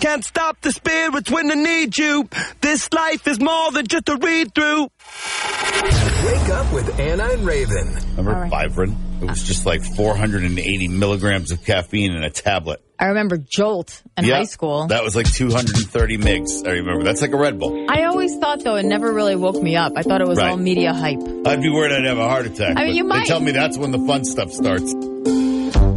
can't stop the spirits when I need you. This life is more than just a read-through. Wake up with Anna and Raven. Remember Vivarin? It was just like 480 milligrams of caffeine in a tablet. I remember Jolt in high school. That was like 230 mgs. I remember. That's like a Red Bull. I always thought, though, it never really woke me up. I thought it was all media hype. I'd be worried I'd have a heart attack. I mean, you might. They tell me that's when the fun stuff starts.